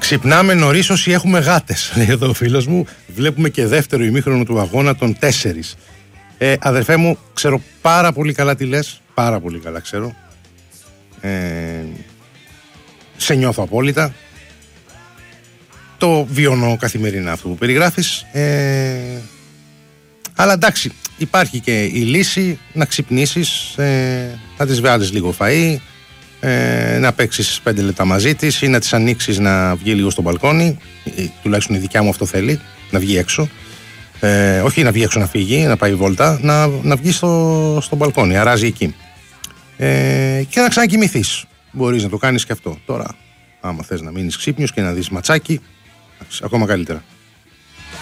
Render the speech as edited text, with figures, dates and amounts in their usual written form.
Ξυπνάμε νωρίς όσοι έχουμε γάτες, λέει εδώ ο φίλος μου. Βλέπουμε και δεύτερο ημίχρονο του αγώνα των 4. Αδερφέ μου, ξέρω πάρα πολύ καλά τι λες. Πάρα πολύ καλά ξέρω. Σε νιώθω απόλυτα. Το βιώνω καθημερινά αυτό που περιγράφεις. Αλλά εντάξει, υπάρχει και η λύση να ξυπνήσεις, να της βγάλεις λίγο φαΐ, να παίξεις 5 λεπτά μαζί της ή να της ανοίξεις να βγει λίγο στο μπαλκόνι. Τουλάχιστον η δικιά μου αυτό θέλει, να βγει έξω. Όχι να βγει έξω να φύγει, να πάει βόλτα, να βγει στο μπαλκόνι, αράζει εκεί. Και να ξανακοιμηθείς. Μπορείς να το κάνεις και αυτό. Τώρα, άμα θες να μείνεις ξύπνιος και να δεις ματσάκι, ακόμα καλύτερα.